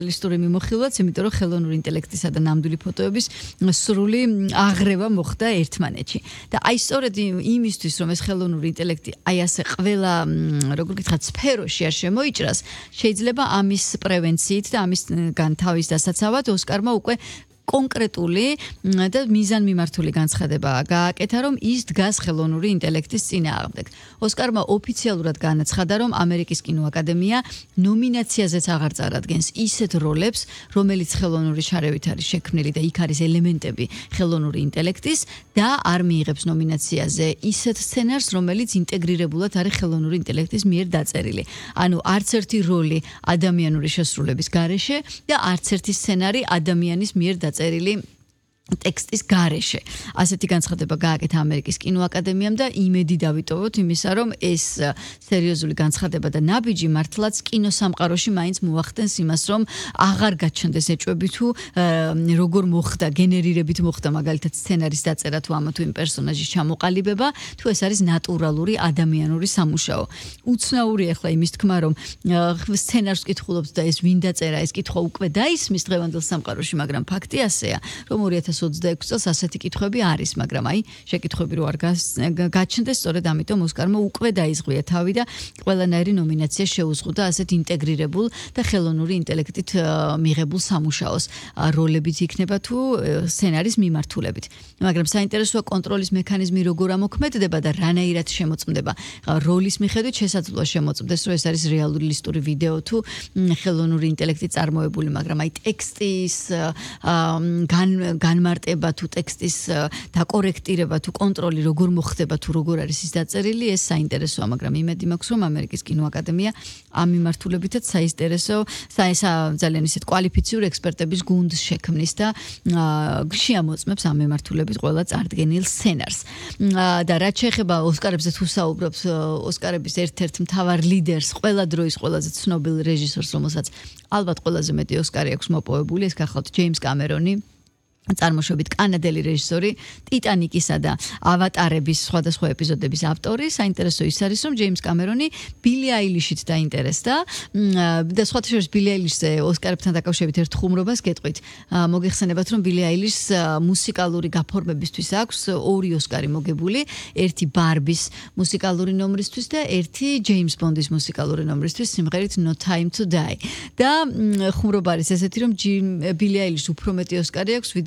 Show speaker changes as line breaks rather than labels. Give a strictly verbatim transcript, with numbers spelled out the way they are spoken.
Ლისტური მიმოხილვაც, იმიტომ რომ ხელოვნური ინტელექტისა და ნამდვილი ფოტოების სრული აღრევა მოხდა ერთმანეთში. და აი სწორედ იმისთვის, რომ ეს ხელოვნური ინტელექტი აი ასე ყველა, როგორ გითხრათ, სფეროში არ შემოიჭრას, შეიძლება ამის პრევენციით და ამისგან თავის დასაცავად ოსკარმა უკვე კონკრეტული და მიზანმიმართული განცხადება გააკეთა, რომ ის დგას ხელოვნური ინტელექტის წინააღმდეგ. ოსკარმა ოფიციალურად განაცხადა, რომ ამერიკის კინოაკადემია ნომინაციაზეც აღარ წარადგენს ისეთ როლებს, რომელიც ხელოვნური შარევით არის შექმნილი და იქ არის ელემენტები ხელოვნური ინტელექტის და არ მიიღებს ნომინაციაზე ისეთ სცენარს, რომელიც ინტეგრირებულად არის ხელოვნური ინტელექტის მიერ დაწერილი. ანუ არც ერთი როლი ადამიანური შესრულების გარეშე და არც ერთი სცენარი ადამიანის მიერ დაწერილი ტექსტის გარეშე. ასეთი განცხადება გააკეთა ამერიკის კინოაკადემიამ და იმედი დავიტოვოთ იმისა, რომ ეს სერიოზული განცხადება და ნაბიჯი მართლაც კინოსამყაროში მაინც მოახდენს იმას, რომ აღარ გაჩნდეს ეჭვები თუ როგორ მოხდა, გენერირებით მოხდა მაგალითად სცენარის დაწერა თუ ამა თუ იმ პერსონაჟის ჩამოყალიბება, თუ ეს არის ნატურალური ადამიანური სამუშაო. უცნაური ახლა იმის თქმა, რომ სცენარს კითხულობთ და ეს ვინ დაწერა, ეს კითხვა უკვე დაისმის დღევანდელ სამყაროში, მაგრამ ფაქტი ასეა, რომ ორი ათას ოცდაექვსი წელს ასეთი კითხვები არის, მაგრამ აი შეკითხვები რო არ გაჩნდეს, სწორედ ამიტომ ოსკარმა უკვე დაიზღვია თავი და ყველანაირი ნომინაცია შეუზღუდა ასეთ ინტეგრირებულ და ხელოვნური ინტელექტით მიღებულ სამუშაოს როლებით იქნება თუ სცენარის მიმართულებით. მაგრამ საინტერესოა კონტროლის მექანიზმი როგორ ამოქმედდება და რანაირად შემოწმდება. როლის მიხედვით შესაძლოა შემოწმდეს, რომ ეს არის რეალური ლისტური ვიდეო თუ ხელოვნური ინტელექტით წარმოებული, მაგრამ აი ტექსტის განმარტება თუ ტექსტის დაკორექტირება თუ კონტროლი როგორ მოხდება თუ როგორ არის ის დაწერილი, ეს საინტერესოა, მაგრამ იმედი მაქვს, რომ ამერიკის კინოაკადემია ამ მიმართულებითაც საინტერესო, ძალიან ისეთ კვალიფიციური ექსპერტების გუნდს შექმნის და შეამოწმებს ამ მიმართულებით ყველა წარდგენილ სცენარს. და რაც შეეხება ოსკარებზე თუ საუბრობთ, ოსკარების ერთ-ერთ მთავარ ლიდერს, ყველა დროის ყველაზე ცნობილ რეჟისორს, რომელსაც ალბათ ყველაზე მეტი ოსკარი აქვს მოპოვებული, ეს გახლავთ ჯეიმს კამერონი. წარმოშობით კანადელი რეჟისორი, ტიტანიკისა და ავატარების სხვადასხვა ეპიზოდების ავტორი. საინტერესო ის არის, რომ ჯეიმს კამერონი ბილი აილიშით დაინტერესდა და სხვათა შორის ბილი აილიშზე ოსკარებთან დაკავშირებით ერთ ხუმრობას გეტყვით. მოგეხსენებათ, რომ ბილი აილიშს მუსიკალური გაფორმებისთვის აქვს ორი ოსკარი მოგებული, ერთი ბარბის მუსიკალური ნომრისთვის და ერთი ჯეიმს ბონდის მუსიკალური ნომრისთვის სიმღერით No Time to Die. და ხუმრობა არის ესეთი, რომ ბილი აილიშს უფრო მეტი ოსკარი აქვს